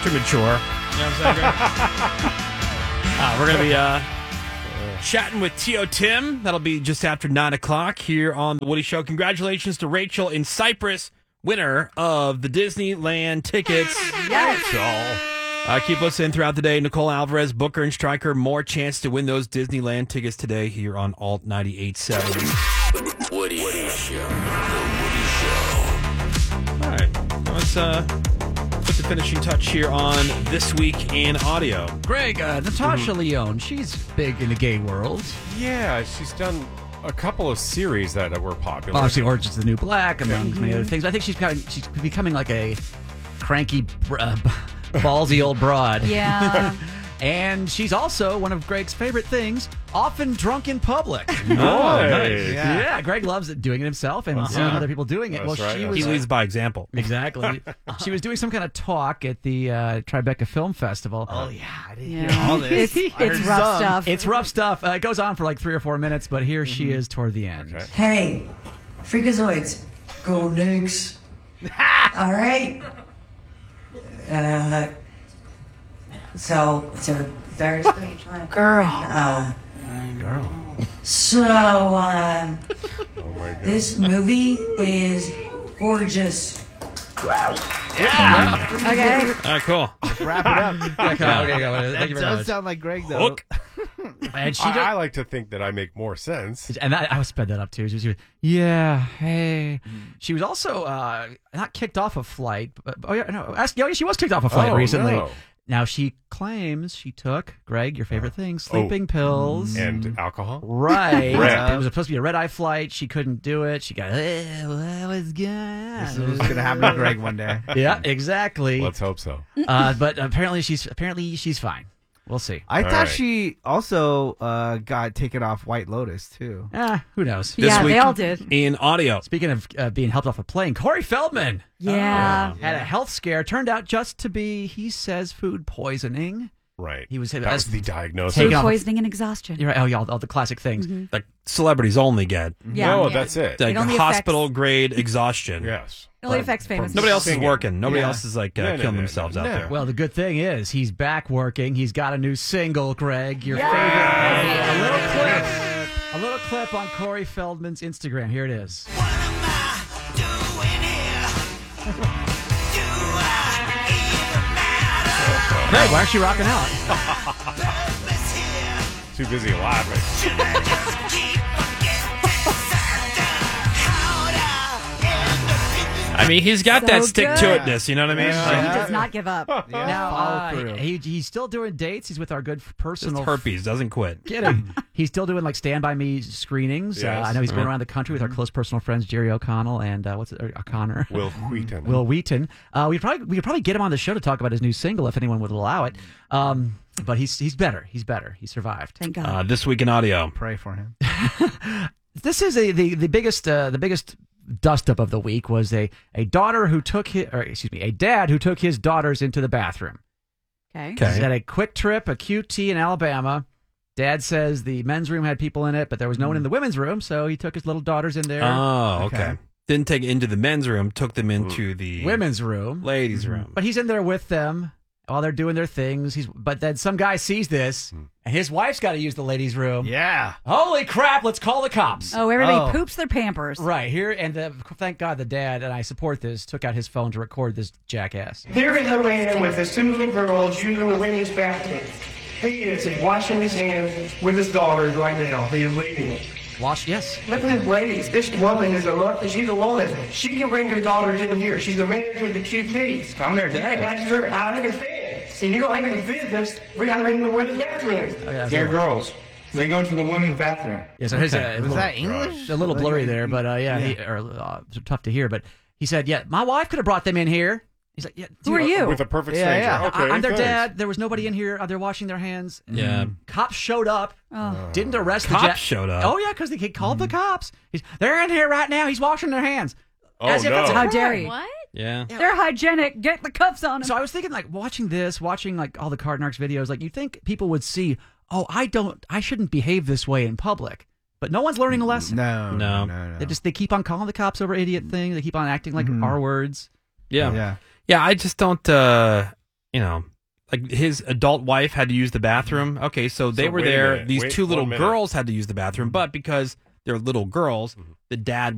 too mature. You know what I'm saying, Greg? We're going to be chatting with T.O. Tim. That'll be just after 9 o'clock here on The Woody Show. Congratulations to Rachel in Cyprus, winner of the Disneyland tickets. Yes. Keep listening throughout the day. Nicole Alvarez, Booker, and Stryker. More chance to win those Disneyland tickets today here on Alt 98.7. Woody Show. The Woody Show. All right. Let's put the finishing touch here on This Week in Audio. Greg, Natasha Lyonne, she's big in the gay world. Yeah, she's done a couple of series that were popular. Obviously, Orange is the New Black, among many other things. I think she's becoming like a cranky, ballsy old broad. Yeah. And she's also one of Greg's favorite things, often drunk in public. Nice. Yeah, Greg loves it, doing it himself and seeing other people doing it. That's right. He leads by example. Exactly. She was doing some kind of talk at the Tribeca Film Festival. Oh, yeah. I didn't hear Yeah. all this. It's rough stuff. It's rough stuff. It goes on for like 3 or 4 minutes, but here she is toward the end. Okay. Hey, Freakazoids, go Knicks. All right. So it's a very strange time. Girl. So Oh my God. this movie is gorgeous. Okay. All right, cool. Wrap it up. Okay, thank you It very does much. sound like Greg, though. Hook. And she I like to think that I make more sense. and I would sped that up too. She was, yeah, hey. She was also not kicked off a flight, but she was kicked off a flight Oh, recently. no. Now she claims she took, Greg, your favorite thing, sleeping pills. And alcohol? Right. Red. It was supposed to be a red-eye flight. She couldn't do it. She got, what was going on? This is going to happen to Greg one day. Yeah, exactly. Let's hope so. But apparently she's fine. We'll see. I All thought right. she also got taken off White Lotus, too. Who knows? This Yeah, week they all did. in audio. Speaking of being helped off a plane, Corey Feldman Yeah. had a health scare. Turned out just to be, he says, food poisoning. Right. He was that was the diagnosis. Take Food off- poisoning and exhaustion. You're right. Oh, yeah, all the classic things. Like celebrities only get. Yeah. No, Yeah. that's it. Like only hospital grade exhaustion. Yes. It only affects famous. Nobody else is Singing. working. Nobody Yeah. else is like No, killing no, themselves out no. there. Well, the good thing is he's back working. He's got a new single, Greg. Your favorite. A little clip on Corey Feldman's Instagram. Here it is. Greg, why aren't you rocking out? Too busy laughing. I mean, he's got So that stick to good. itness. You know what I mean? He does not give up. Now, follow through. he's still doing dates. He's with our good Just personal herpes doesn't quit. Get him. He's still doing like Stand By Me screenings. Yes. I know he's going around the country with our close personal friends Jerry O'Connell and O'Connor. Will Wheaton. Will Wheaton. We could probably get him on the show to talk about his new single if anyone would allow it. But he's better. He's better. He survived. Thank God. This week in audio. Pray for him. This is the biggest dust up of the week was a dad who took his daughters into the bathroom. Okay. Okay. He had a quick trip, a QT in Alabama. Dad says the men's room had people in it, but there was no one in the women's room, so he took his little daughters in there. Oh, okay. Didn't take it into the men's room. Took them into the women's room. ladies' room. But he's in there with them while they're doing their things. But then some guy sees this, and his wife's got to use the ladies' room. Yeah. Holy crap, let's call the cops. Oh, everybody Oh. poops their Pampers. Right here, and thank God the dad, and I support this, took out his phone to record this jackass. There is a man with a similar girls using the women's bathroom. He is washing his hands with his daughter right now. He is leaving. Yes. Look at this ladies. This woman is she's a woman. She can bring her daughters in here. She's a manager of the QTs. I'm their dad. That's her. I understand. See, you don't have any business. We got to bring them to women's bathroom. They're girls. They go to the women's bathroom. Yeah, so his, Was that English? a little blurry there, but tough to hear. But he said, "Yeah, my wife could have brought them in here." He's like, "Yeah, Who are you? With a perfect Yeah, stranger. yeah. Okay, I'm their thanks. dad. There was nobody in here. They're washing their hands." Yeah. Cops showed up. Oh. Didn't arrest the Cops showed up? Oh yeah, because they called the cops. They're in here right now. He's washing their hands. Oh, As if no. it's a How crime. dare you? What? Yeah. They're hygienic. Get the cuffs on them. So I was thinking, like, watching like all the Card Narcs videos, like you'd think people would see, oh, I shouldn't behave this way in public. But no one's learning a lesson. No. They keep on calling the cops over idiot thing. They keep on acting like R words. Yeah. Yeah. Yeah, I just don't. you know, like his adult wife had to use the bathroom. Okay, so they were wait a there. minute. These Wait two little 1 minute. girls had to use the bathroom, but because they're little girls, the dad